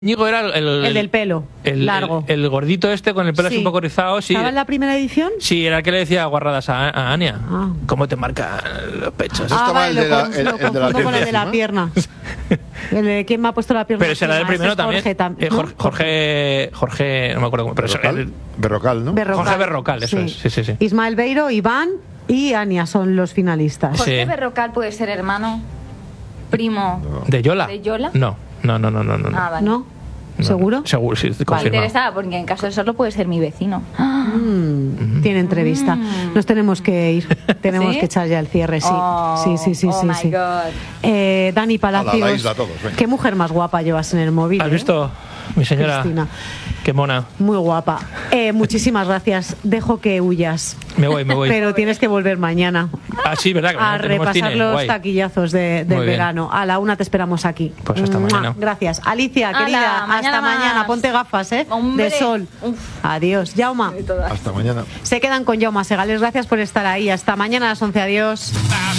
Íñigo era el del pelo largo. El gordito este con el pelo así un poco rizado. Sí. ¿Estaba en la primera edición? Sí, era el que le decía guarradas a Ania. ¿Cómo te marcan los pechos? Vale, lo confundo con el de la pierna. El de quién me ha puesto la pierna. Pero será del primero también. Jorge, no me acuerdo cómo. Pero Berrocal, ¿no? Jorge Berrocal, eso es. Sí. Ismael Beiro, Iván y Ania son los finalistas. Jorge Berrocal puede ser hermano, primo. ¿De Yola? ¿De Yola? No. Ah, vale. ¿No? ¿Seguro? Seguro, sí, confirmado. Me interesaba porque en caso de serlo puede ser mi vecino. Tiene entrevista. Nos tenemos que ir. Tenemos que echar ya el cierre, sí. Sí. My God. Dani Palacios. A la isla todos, ¿Qué mujer más guapa llevas en el móvil? ¿Has visto, mi señora? Cristina. Qué mona. Muy guapa. Muchísimas gracias. Dejo que huyas. Me voy. Pero tienes que volver mañana. Ah, sí, ¿verdad? Que a repasar cine. los Guay. taquillazos del verano. A la 1 te esperamos aquí. Pues hasta mañana. Gracias. Alicia, querida, hasta mañana. Ponte gafas, Hombre. de sol. Adiós. Jauma. Hasta mañana. Se quedan con Jauma Segales. Gracias por estar ahí. Hasta mañana a las 11. Adiós.